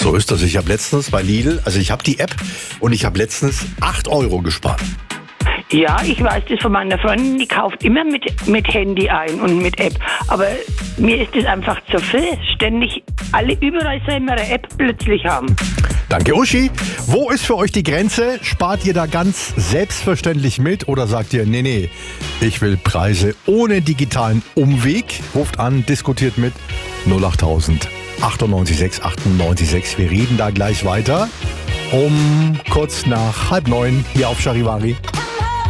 So ist das. Ich habe letztens bei Lidl, also ich habe die App und ich habe letztens 8 Euro gespart. Ja, ich weiß das von meiner Freundin, die kauft immer mit Handy ein und mit App. Aber mir ist das einfach zu viel. Ständig überall soll man eine App plötzlich haben. Danke, Uschi. Wo ist für euch die Grenze? Spart ihr da ganz selbstverständlich mit oder sagt ihr, nee, ich will Preise ohne digitalen Umweg? Ruft an, diskutiert mit 08000 98 6 98 6. Wir reden da gleich weiter um kurz nach 8:30 hier auf Charivari.